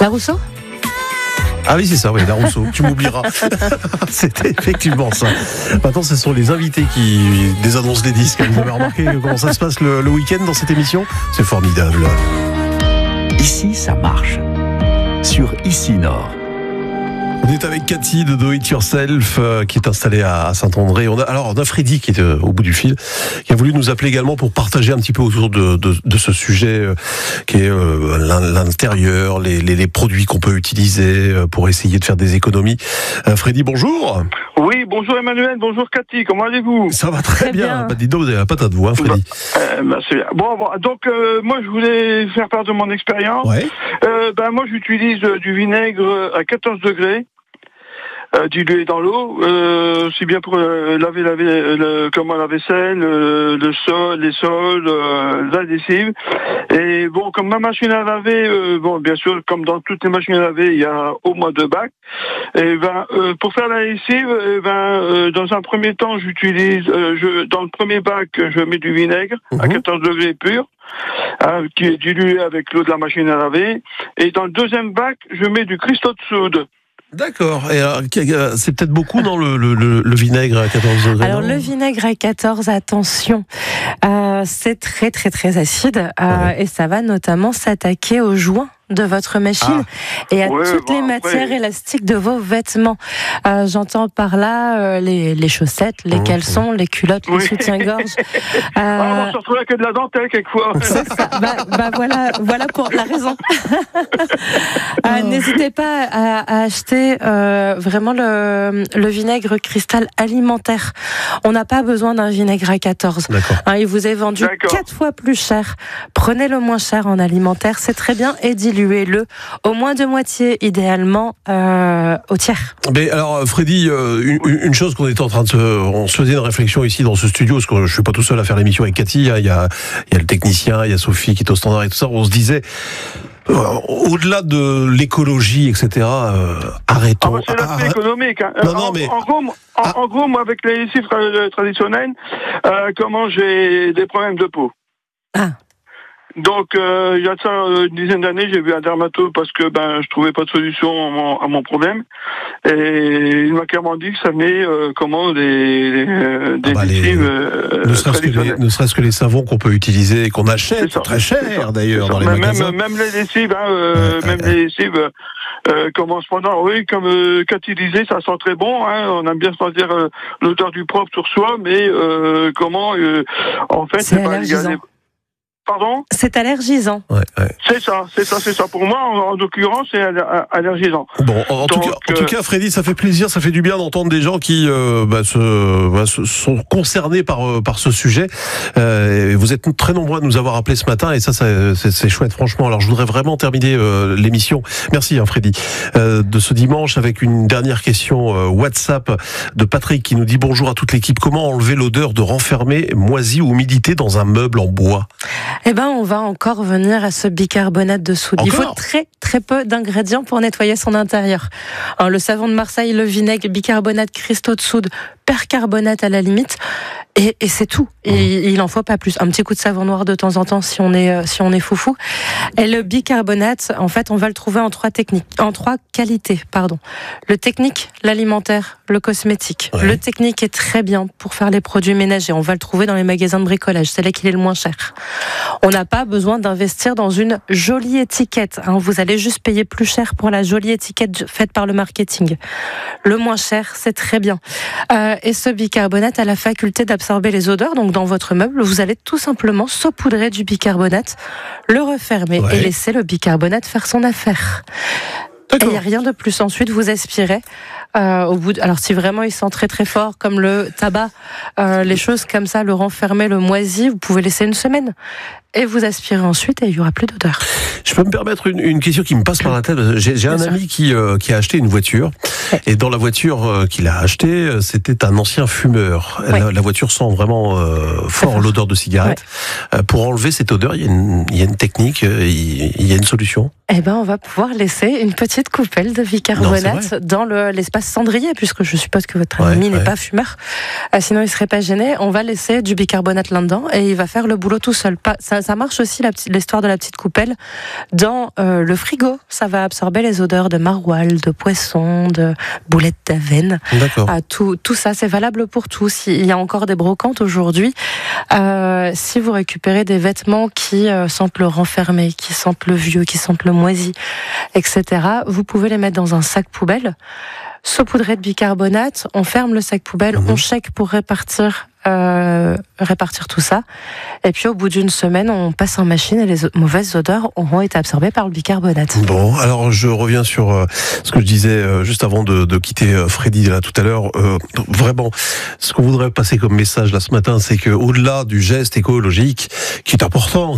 La Rousseau ? Ah oui, c'est ça, oui, la Rousseau. Tu m'oublieras. C'était effectivement ça. Maintenant, ce sont les invités qui désannoncent les disques. Vous avez remarqué comment ça se passe le week-end dans cette émission ? C'est formidable. Ici, ça marche. Sur Ici Nord. On est avec Cathy de Do It Yourself qui est installée à Saint-André. On a Freddy qui est au bout du fil, qui a voulu nous appeler également pour partager un petit peu autour de ce sujet qui est l'intérieur, les produits qu'on peut utiliser pour essayer de faire des économies. Freddy, bonjour. Oui, bonjour Emmanuel, bonjour Cathy, comment allez-vous ? Ça va très bien. Bah, dis donc, vous avez la patate de vous, hein, Freddy. C'est bien. Bon, donc moi je voulais faire part de mon expérience. Ouais. Moi j'utilise du vinaigre à 14 degrés. Dilué dans l'eau, c'est bien pour laver la vaisselle, le sol, les sols, la lessive. Et bon, comme ma machine à laver, bien sûr, comme dans toutes les machines à laver, il y a au moins 2 bacs. Et pour faire la lessive, dans un premier temps, j'utilise, dans le premier bac, je mets du vinaigre à 14 degrés pur. Qui est dilué avec l'eau de la machine à laver. Et dans le deuxième bac, je mets du cristaux de soude. D'accord. Et c'est peut-être beaucoup dans le vinaigre à 14 degrés. Alors le vinaigre à 14, attention, c'est très très très acide et ça va notamment s'attaquer aux joints de votre machine et à toutes les matières élastiques de vos vêtements. J'entends par là les chaussettes, les caleçons, les culottes, les soutiens-gorge. On va se retrouver avec de la dentelle quelquefois. C'est ça. Voilà pour la raison. N'hésitez pas à acheter vraiment le vinaigre cristal alimentaire. On n'a pas besoin d'un vinaigre à 14. Il vous est vendu 4 fois plus cher. Prenez le moins cher en alimentaire, c'est très bien, et diluez-le au moins de moitié, idéalement au tiers. Mais alors Freddy, une chose qu'on est en train on se faisait une réflexion ici dans ce studio, parce que je suis pas tout seul à faire l'émission avec Cathy, il y a le technicien, il y a Sophie qui est au standard et tout ça, on se disait au-delà de l'écologie, etc., arrêtons. C'est l'aspect économique. Hein. En gros, moi, avec les lessives traditionnelles, comment j'ai des problèmes de peau. Donc, il y a de ça une dizaine d'années, j'ai vu un dermatologue parce que je trouvais pas de solution à mon problème. Et il m'a clairement dit que ça venait des lessives traditionnelles. Ne serait-ce que les savons qu'on peut utiliser et qu'on achète très cher d'ailleurs dans les magasins. Même les lessives, les lessives. Cependant, oui, comme Cathy disait, ça sent très bon. On aime bien sentir l'odeur du propre sur soi, mais en fait, c'est allergisant. Pardon ? C'est allergisant. Ouais. C'est ça. Pour moi, en l'occurrence, c'est allergisant. Bon, en tout cas, Freddy, ça fait plaisir, ça fait du bien d'entendre des gens qui sont concernés par ce sujet. Vous êtes très nombreux à nous avoir appelés ce matin, et ça c'est chouette, franchement. Alors, je voudrais vraiment terminer l'émission. Merci, Freddy. De ce dimanche, avec une dernière question WhatsApp de Patrick qui nous dit: bonjour à toute l'équipe. Comment enlever l'odeur de renfermé, moisi ou humidité dans un meuble en bois ? On va encore venir à ce bicarbonate de soude. Il faut très très peu d'ingrédients pour nettoyer son intérieur. Alors, le savon de Marseille, le vinaigre, bicarbonate, cristaux de soude, percarbonate à la limite, et c'est tout. Et il en faut pas plus. Un petit coup de savon noir de temps en temps si on est foufou. Et le bicarbonate, en fait, on va le trouver en 3 qualités, pardon. Le technique, l'alimentaire, le cosmétique. Ouais. Le technique est très bien pour faire les produits ménagers. On va le trouver dans les magasins de bricolage. C'est là qu'il est le moins cher. On n'a pas besoin d'investir dans une jolie étiquette. Vous allez juste payer plus cher pour la jolie étiquette faite par le marketing. Le moins cher, c'est très bien. Et ce bicarbonate a la faculté d'absorber les odeurs. Donc dans votre meuble, vous allez tout simplement saupoudrer du bicarbonate, le refermer et laisser le bicarbonate faire son affaire. Et il n'y a rien de plus. Ensuite, vous aspirez. Alors si vraiment il sent très très fort, comme le tabac, les choses comme ça, le renfermer, le moisi, vous pouvez laisser une semaine. Et vous aspirez ensuite et il n'y aura plus d'odeur. Je peux me permettre une question qui me passe par la tête. J'ai un ami qui a acheté une voiture. Et dans la voiture qu'il a achetée, c'était un ancien fumeur. La voiture sent vraiment fort l'odeur de cigarette. Pour enlever cette odeur, il y a une technique, il y a une solution. on va pouvoir laisser une petite coupelle de bicarbonate dans l'espace cendrier, puisque je suppose que votre ami n'est pas fumeur. Sinon, il serait pas gêné. On va laisser du bicarbonate là-dedans et il va faire le boulot tout seul. Ça marche aussi, l'histoire de la petite coupelle, dans le frigo. Ça va absorber les odeurs de maroilles, de poisson, de boulettes d'avenne. D'accord. Tout ça, c'est valable pour tout. S'il y a encore des brocantes aujourd'hui, si vous récupérez des vêtements qui sentent le renfermé, qui sentent le vieux, qui sentent le moisi, etc., vous pouvez les mettre dans un sac poubelle, saupoudré de bicarbonate, on ferme le sac poubelle, on check pour répartir tout ça, et puis au bout d'une semaine, on passe en machine et les mauvaises odeurs auront été absorbées par le bicarbonate. Bon, alors je reviens sur ce que je disais juste avant de quitter Freddy là tout à l'heure. Vraiment, ce qu'on voudrait passer comme message là ce matin, c'est que au-delà du geste écologique qui est important,